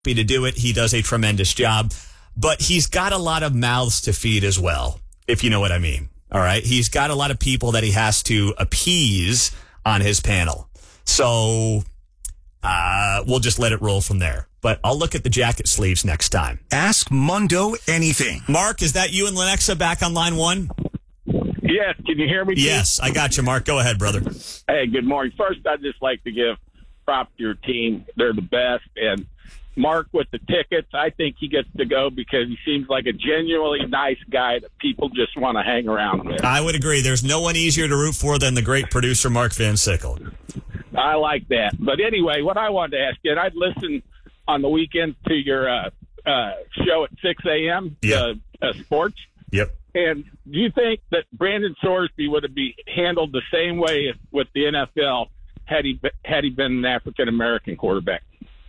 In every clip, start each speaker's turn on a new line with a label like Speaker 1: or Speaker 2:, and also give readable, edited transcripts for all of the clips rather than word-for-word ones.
Speaker 1: happy to do it. He does a tremendous job. But he's got a lot of mouths to feed as well, if you know what I mean. All right? He's got a lot of people that he has to appease on his panel. So we'll just let it roll from there. But I'll look at the jacket sleeves next time.
Speaker 2: Ask Mundo anything.
Speaker 1: Mark, is that you and Lenexa back on line one?
Speaker 3: Yes. Can you hear me?
Speaker 1: Yes, I got you, Mark. Go ahead, brother.
Speaker 3: Hey, good morning. First, I'd just like to give props to your team. They're the best. And Mark with the tickets, I think he gets to go because he seems like a genuinely nice guy that people just want to hang around with.
Speaker 1: I would agree. There's no one easier to root for than the great producer Mark Van Sickle.
Speaker 3: I like that. But anyway, what I wanted to ask you, and I'd listen on the weekends to your show at 6 a.m., sports.
Speaker 1: Yep.
Speaker 3: And do you think that Brandon Sorsby would have been handled the same way with the NFL had he been an African-American quarterback?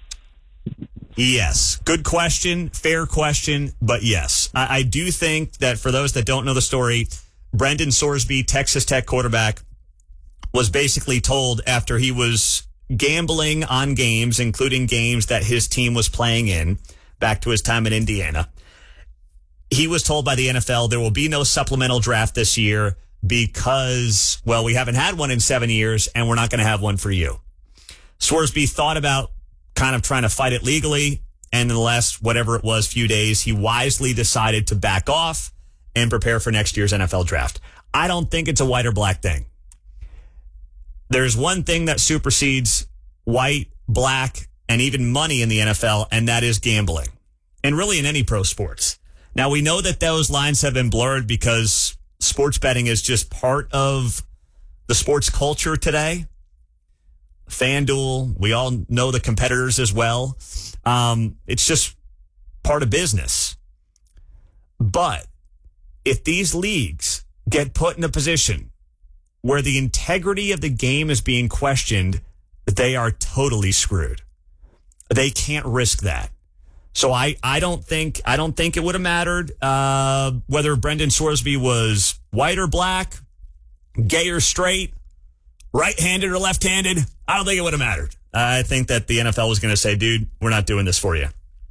Speaker 1: Yes. Good question. Fair question. But yes, I do think that for those that don't know the story, Brendan Sorsby, Texas Tech quarterback, was basically told after he was gambling on games, including games that his team was playing in, back to his time in Indiana. He was told by the NFL there will be no supplemental draft this year because, well, we haven't had one in 7 years and we're not going to have one for you. Sorsby thought about kind of trying to fight it legally, and in the last, whatever it was, few days, he wisely decided to back off and prepare for next year's NFL draft. I don't think it's a white or black thing. There's one thing that supersedes white, black, and even money in the NFL, and that is gambling. And really in any pro sports. Now, we know that those lines have been blurred because sports betting is just part of the sports culture today. FanDuel, we all know the competitors as well. It's just part of business. But if these leagues get put in a position where the integrity of the game is being questioned, they are totally screwed. They can't risk that. So I don't think it would have mattered whether Brendan Sorsby was white or black, gay or straight, right-handed or left-handed. I don't think it would have mattered. I think that the NFL was going to say, dude, we're not doing this for you.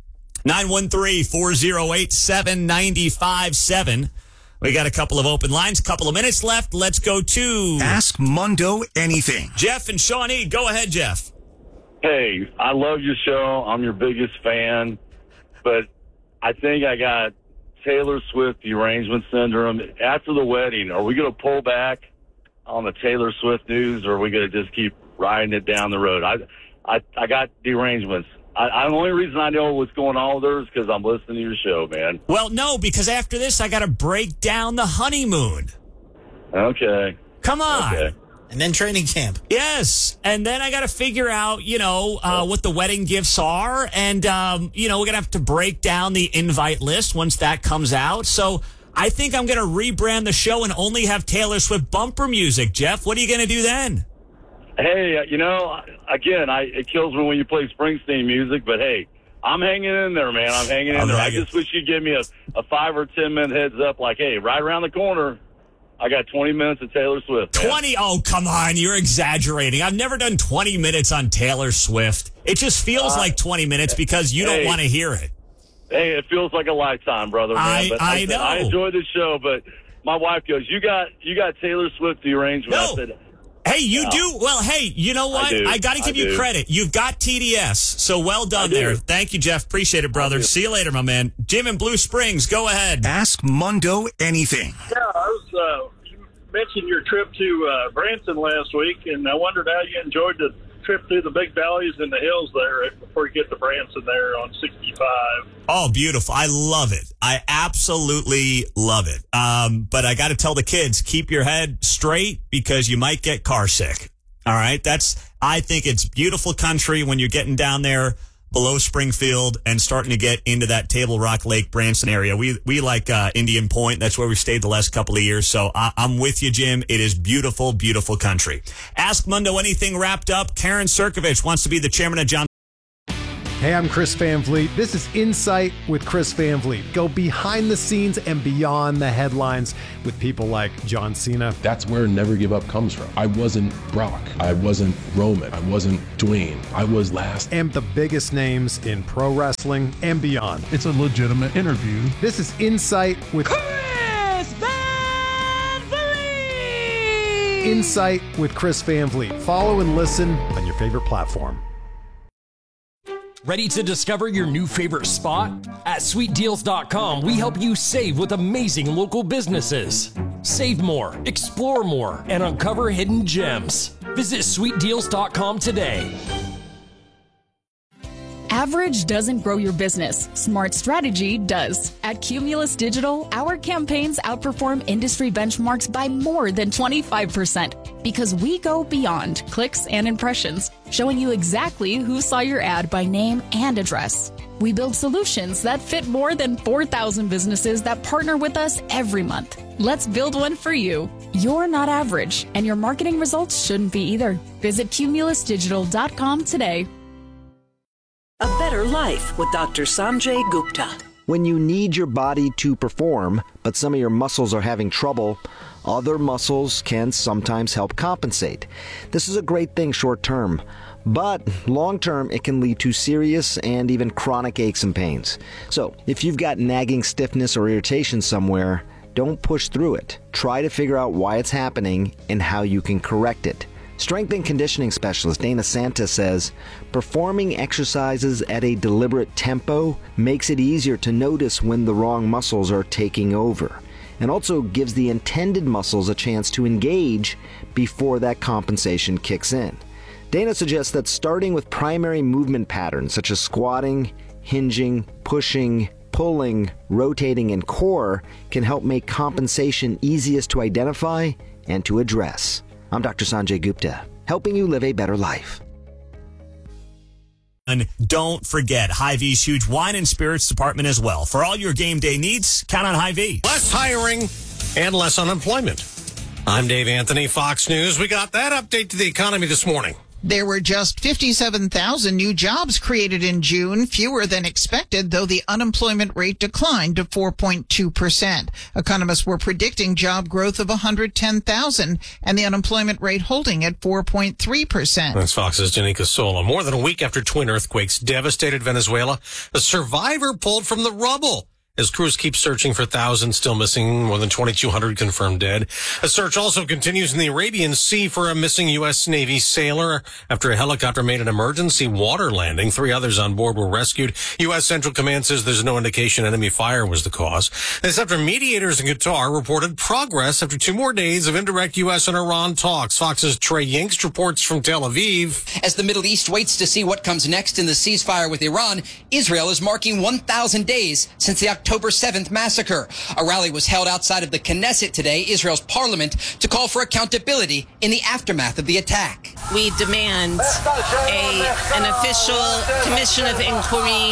Speaker 1: 913-408-7957. We got a couple of open lines, couple of minutes left. Let's go to
Speaker 2: Ask Mundo anything.
Speaker 1: Jeff and Shawnee. Go ahead, Jeff.
Speaker 4: Hey, I love your show. I'm your biggest fan. But I think I got Taylor Swift derangement syndrome. After the wedding, are we going to pull back on the Taylor Swift news, or are we going to just keep riding it down the road? I got derangements. The only reason I know what's going on with her is because I'm listening to your show, man.
Speaker 1: Well, no, because after this, I got to break down the honeymoon.
Speaker 4: Okay.
Speaker 1: Come on.
Speaker 4: Okay.
Speaker 5: And then training camp.
Speaker 1: Yes. And then I got to figure out, what the wedding gifts are. And, we're going to have to break down the invite list once that comes out. So I think I'm going to rebrand the show and only have Taylor Swift bumper music. Jeff, what are you going to do then?
Speaker 4: Hey, again, it kills me when you play Springsteen music, but hey, I'm hanging in there, man. I'm hanging in there. I just wish you'd give me a 5 or 10 minute heads up, like, hey, right around the corner, I got 20 minutes of Taylor Swift. Man.
Speaker 1: 20? Oh, come on. You're exaggerating. I've never done 20 minutes on Taylor Swift. It just feels like 20 minutes because you don't want to hear it.
Speaker 4: Hey, it feels like a lifetime, brother, man.
Speaker 1: I know.
Speaker 4: I enjoy the show, but my wife goes, you got Taylor Swift derangement.
Speaker 1: No.
Speaker 4: I said,
Speaker 1: hey, you do? Well, hey, you know what? I got to give you credit. You've got TDS, so well done there. Thank you, Jeff. Appreciate it, brother. See you later, my man. Jim in Blue Springs, go ahead.
Speaker 2: Ask Mundo anything.
Speaker 6: Yeah, you mentioned your trip to Branson last week, and I wondered how you enjoyed the trip through the big valleys and the hills there before you get to Branson there on 65.
Speaker 1: Oh, beautiful. I love it. I absolutely love it. But I got to tell the kids, keep your head straight because you might get car sick. All right. I think it's beautiful country when you're getting down there below Springfield and starting to get into that Table Rock Lake Branson area. We like Indian Point. That's where we stayed the last couple of years. So I'm with you, Jim. It is beautiful, beautiful country. Ask Mundo anything wrapped up. Karen Sirkovich wants to be the chairman of John.
Speaker 5: Hey, I'm Chris Van Vliet. This is Insight with Chris Van Vliet. Go behind the scenes and beyond the headlines with people like John Cena.
Speaker 7: That's where Never Give Up comes from. I wasn't Brock. I wasn't Roman. I wasn't Dwayne. I was last.
Speaker 5: And the biggest names in pro wrestling and beyond.
Speaker 8: It's a legitimate interview.
Speaker 5: This is Insight with
Speaker 9: Chris Van Vliet.
Speaker 5: Insight with Chris Van Vliet. Follow and listen on your favorite platform.
Speaker 10: Ready to discover your new favorite spot? At sweetdeals.com, we help you save with amazing local businesses. Save more, explore more, and uncover hidden gems. Visit sweetdeals.com today.
Speaker 11: Average doesn't grow your business. Smart strategy does. At Cumulus Digital, our campaigns outperform industry benchmarks by more than 25% because we go beyond clicks and impressions, showing you exactly who saw your ad by name and address. We build solutions that fit more than 4,000 businesses that partner with us every month. Let's build one for you. You're not average, and your marketing results shouldn't be either. Visit cumulusdigital.com today.
Speaker 12: A better life with Dr. Sanjay Gupta.
Speaker 13: When you need your body to perform, but some of your muscles are having trouble, other muscles can sometimes help compensate. This is a great thing short term, but long term it can lead to serious and even chronic aches and pains. So if you've got nagging stiffness or irritation somewhere, don't push through it. Try to figure out why it's happening and how you can correct it. Strength and conditioning specialist Dana Santa says, performing exercises at a deliberate tempo makes it easier to notice when the wrong muscles are taking over, and also gives the intended muscles a chance to engage before that compensation kicks in. Dana suggests that starting with primary movement patterns such as squatting, hinging, pushing, pulling, rotating, and core can help make compensation easiest to identify and to address. I'm Dr. Sanjay Gupta, helping you live a better life.
Speaker 1: And don't forget, Hy-Vee's huge wine and spirits department as well. For all your game day needs, count on Hy-Vee.
Speaker 14: Less hiring and less unemployment. I'm Dave Anthony, Fox News. We got that update to the economy this morning.
Speaker 15: There were just 57,000 new jobs created in June, fewer than expected, though the unemployment rate declined to 4.2%. Economists were predicting job growth of 110,000 and the unemployment rate holding at 4.3%.
Speaker 14: That's Fox's Janika Sola. More than a week after twin earthquakes devastated Venezuela, a survivor pulled from the rubble. As crews keep searching for thousands still missing, more than 2,200 confirmed dead. A search also continues in the Arabian Sea for a missing U.S. Navy sailor after a helicopter made an emergency water landing. 3 others on board were rescued. U.S. Central Command says there's no indication enemy fire was the cause. This after mediators in Qatar reported progress after 2 more days of indirect U.S. and Iran talks. Fox's Trey Yingst reports from Tel Aviv.
Speaker 16: As the Middle East waits to see what comes next in the ceasefire with Iran, Israel is marking 1,000 days since the October 7th massacre. A rally was held outside of the Knesset today, Israel's parliament, to call for accountability in the aftermath of the attack.
Speaker 17: We demand an official commission of inquiry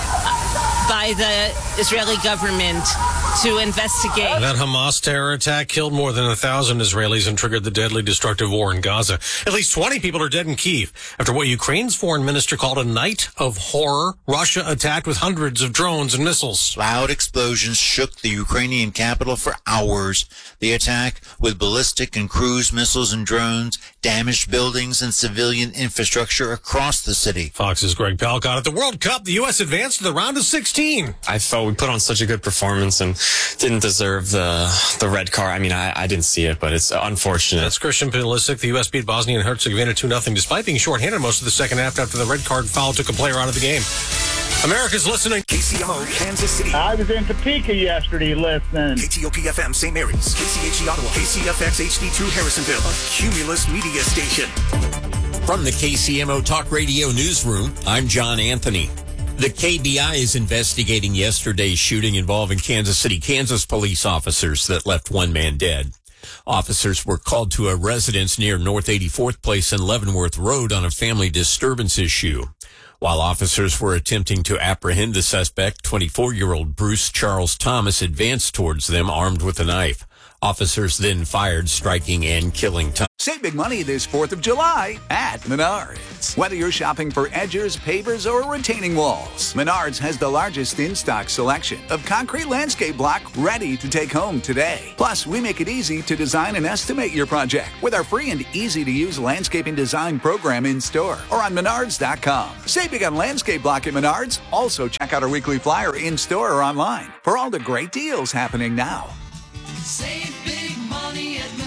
Speaker 17: by the Israeli government to investigate.
Speaker 14: That Hamas terror attack killed more than 1,000 Israelis and triggered the deadly destructive war in Gaza. At least 20 people are dead in Kyiv after what Ukraine's foreign minister called a night of horror. Russia attacked with hundreds of drones and missiles.
Speaker 18: Loud explosions shook the Ukrainian capital for hours. The attack, with ballistic and cruise missiles and drones, damaged buildings and civilian infrastructure across the city.
Speaker 14: Fox's Greg Palcott. At the World Cup, the U.S. advanced to the round of 16.
Speaker 19: I felt we put on such a good performance and didn't deserve the red card. I mean, I didn't see it, but it's unfortunate.
Speaker 14: That's Christian Pulisic. The U.S. beat Bosnia and Herzegovina 2-0, despite being shorthanded most of the second half after the red card foul took a player out of the game. America's listening.
Speaker 2: KCMO, Kansas City.
Speaker 20: I was in Topeka yesterday listening.
Speaker 2: KTOP-FM, St. Mary's. KCHE Ottawa. KCFX HD2 Harrisonville. A Cumulus media station.
Speaker 21: From the KCMO Talk Radio Newsroom, I'm John Anthony. The KBI is investigating yesterday's shooting involving Kansas City, Kansas police officers that left one man dead. Officers were called to a residence near North 84th Place and Leavenworth Road on a family disturbance issue. While officers were attempting to apprehend the suspect, 24-year-old Bruce Charles Thomas advanced towards them armed with a knife. Officers then fired, striking and killing time.
Speaker 2: Save big money this 4th of July at Menards. Whether you're shopping for edgers, pavers, or retaining walls, Menards has the largest in-stock selection of concrete landscape block ready to take home today. Plus, we make it easy to design and estimate your project with our free and easy-to-use landscaping design program in-store or on Menards.com. Save big on landscape block at Menards. Also, check out our weekly flyer in-store or online for all the great deals happening now.
Speaker 8: Save big money at Menards.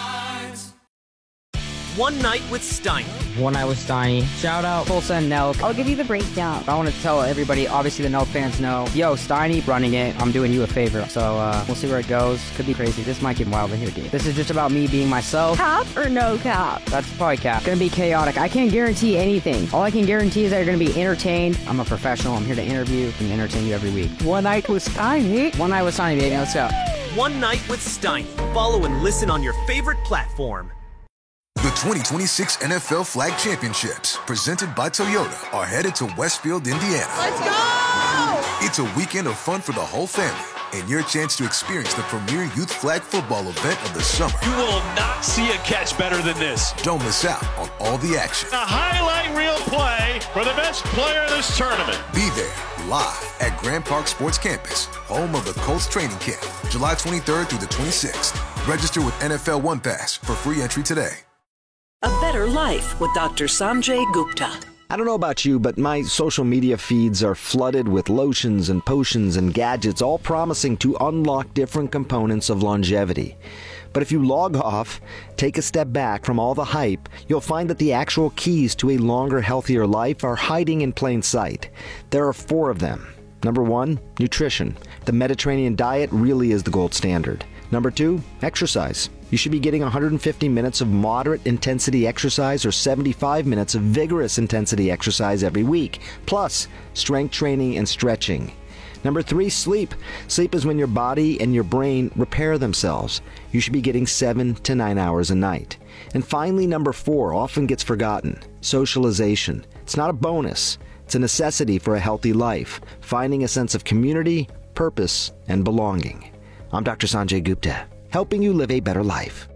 Speaker 22: One Night with Steiny.
Speaker 23: One Night with Steiny. Shout out Tulsa and Nelk.
Speaker 24: I'll give you the breakdown.
Speaker 23: I want to tell everybody, obviously the Nelk fans know, yo, Steiny running it, I'm doing you a favor. So we'll see where it goes. Could be crazy. This might get wild in here, dude. This is just about me being myself.
Speaker 24: Cap or no cap?
Speaker 23: That's probably cap. Gonna be chaotic. I can't guarantee anything. All I can guarantee is that you're gonna be entertained. I'm a professional. I'm here to interview and entertain you every week.
Speaker 24: One Night with Steiny.
Speaker 23: One Night with Steiny, baby. Let's go.
Speaker 22: One Night with Steiny. Follow and listen on your favorite platform.
Speaker 25: The 2026 NFL Flag Championships, presented by Toyota, are headed to Westfield, Indiana.
Speaker 9: Let's go!
Speaker 25: It's a weekend of fun for the whole family and your chance to experience the premier youth flag football event of the summer.
Speaker 26: You will not see a catch better than this.
Speaker 25: Don't miss out on all the action.
Speaker 26: A highlight reel play for the best player in this tournament.
Speaker 25: Be there live at Grand Park Sports Campus, home of the Colts training camp, July 23rd through the 26th. Register with NFL One Pass for free entry today.
Speaker 12: A Better Life with Dr. Sanjay Gupta.
Speaker 13: I don't know about you, but my social media feeds are flooded with lotions and potions and gadgets, all promising to unlock different components of longevity. But if you log off, take a step back from all the hype, you'll find that the actual keys to a longer, healthier life are hiding in plain sight. There are 4 of them. Number 1, nutrition. The Mediterranean diet really is the gold standard. Number 2, exercise. You should be getting 150 minutes of moderate intensity exercise or 75 minutes of vigorous intensity exercise every week, plus strength training and stretching. Number 3, sleep. Sleep is when your body and your brain repair themselves. You should be getting 7 to 9 hours a night. And finally, number 4 often gets forgotten. Socialization. It's not a bonus. It's a necessity for a healthy life, finding a sense of community, purpose, and belonging. I'm Dr. Sanjay Gupta, helping you live a better life.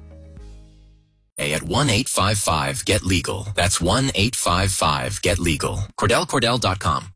Speaker 27: At 1-855-GET-LEGAL. That's 1-855-GET-LEGAL. CordellCordell.com.